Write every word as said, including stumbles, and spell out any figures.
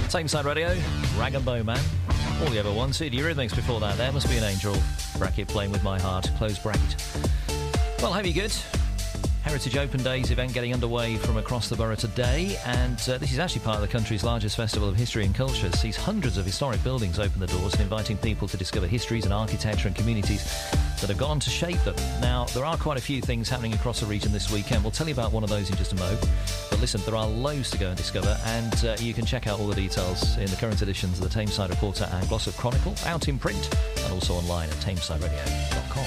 Tameside Radio, Rag and Bone Man. All you ever wanted. Eurythmics before that. There must be an angel. Bracket playing with my heart. Close bracket. Well, hope you're good. Heritage Open Days event getting underway from across the borough today, and uh, this is actually part of the country's largest festival of history and culture. It sees hundreds of historic buildings open the doors and inviting people to discover histories and architecture and communities that have gone on to shape them. Now, there are quite a few things happening across the region this weekend. We'll tell you about one of those in just a mo. But listen, there are loads to go and discover, and uh, you can check out all the details in the current editions of the Tameside Reporter and Glossop Chronicle, out in print, and also online at tameside radio dot com.